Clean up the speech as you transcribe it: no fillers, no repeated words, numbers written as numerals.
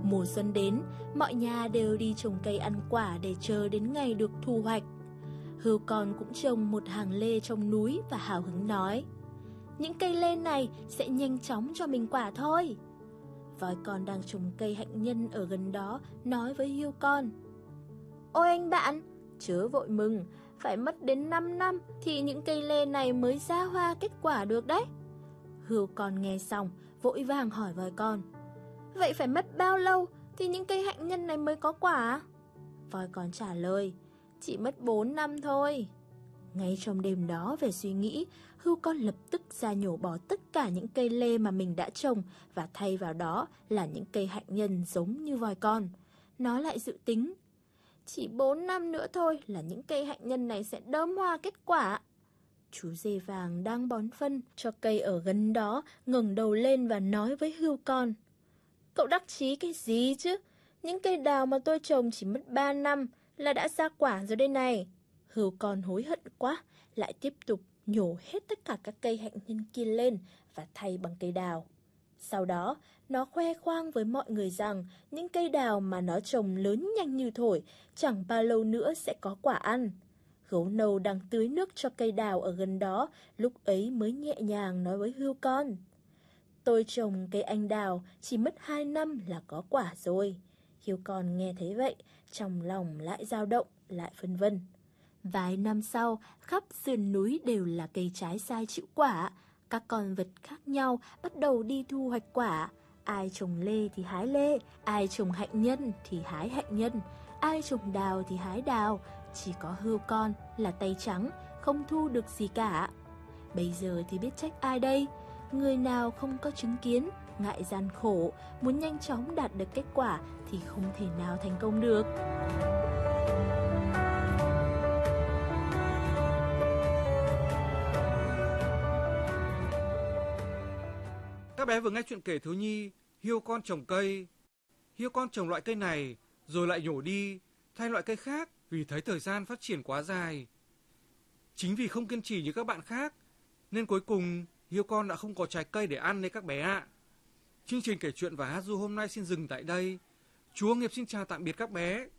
Mùa xuân đến, mọi nhà đều đi trồng cây ăn quả để chờ đến ngày được thu hoạch. Hươu con cũng trồng một hàng lê trong núi và hào hứng nói: những cây lê này sẽ nhanh chóng cho mình quả thôi. Voi con đang trồng cây hạnh nhân ở gần đó nói với hươu con: ôi anh bạn, chớ vội mừng, phải mất đến 5 năm thì những cây lê này mới ra hoa kết quả được đấy. Hươu con nghe xong, vội vàng hỏi voi con: vậy phải mất bao lâu thì những cây hạnh nhân này mới có quả? Voi con trả lời: chỉ mất 4 năm thôi. Ngay trong đêm đó về suy nghĩ, hươu con lập tức ra nhổ bỏ tất cả những cây lê mà mình đã trồng và thay vào đó là những cây hạnh nhân giống như voi con. Nó lại dự tính: chỉ 4 năm nữa thôi là những cây hạnh nhân này sẽ đơm hoa kết quả. Chú dê vàng đang bón phân cho cây ở gần đó ngẩng đầu lên và nói với hươu con: cậu đắc chí cái gì chứ? Những cây đào mà tôi trồng chỉ mất 3 năm là đã ra quả rồi đây này. Hươu con hối hận quá, lại tiếp tục nhổ hết tất cả các cây hạnh nhân kia lên và thay bằng cây đào. Sau đó, nó khoe khoang với mọi người rằng những cây đào mà nó trồng lớn nhanh như thổi, chẳng bao lâu nữa sẽ có quả ăn. Gấu nâu đang tưới nước cho cây đào ở gần đó, lúc ấy mới nhẹ nhàng nói với hươu con: tôi trồng cây anh đào chỉ mất 2 năm là có quả rồi. Hươu con nghe thấy vậy, trong lòng lại dao động, lại phân vân. Vài năm sau, khắp sườn núi đều là cây trái sai chịu quả. Các con vật khác nhau bắt đầu đi thu hoạch quả. Ai trồng lê thì hái lê, ai trồng hạnh nhân thì hái hạnh nhân, ai trồng đào thì hái đào. Chỉ có hươu con là tay trắng, không thu được gì cả. Bây giờ thì biết trách ai đây? Người nào không có chứng kiến, ngại gian khổ, muốn nhanh chóng đạt được kết quả thì không thể nào thành công được. Các bé vừa nghe chuyện kể thiếu nhi Hươu con trồng cây. Hươu con trồng loại cây này rồi lại nhổ đi, thay loại cây khác vì thấy thời gian phát triển quá dài. Chính vì không kiên trì như các bạn khác nên cuối cùng hươu con đã không có trái cây để ăn đấy các bé ạ. Chương trình kể chuyện và hát ru hôm nay xin dừng tại đây. Chú Nghiệp xin chào tạm biệt các bé.